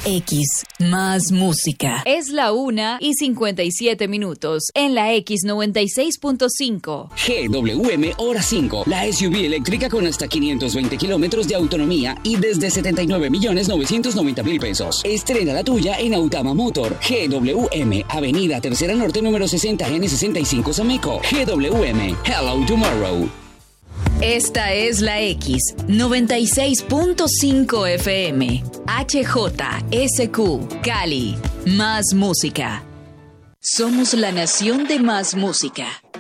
X, más música. Es la 1:57 en la X96.5. GWM Hora 5, la SUV eléctrica con hasta 520 kilómetros de autonomía y desde 79.990.000 pesos. Estrena la tuya en Autama Motor. GWM, Avenida Tercera Norte, número 60N65 Sameco. GWM, Hello Tomorrow. Esta es la X 96.5 FM. HJSQ, Cali. Más música. Somos la nación de más música.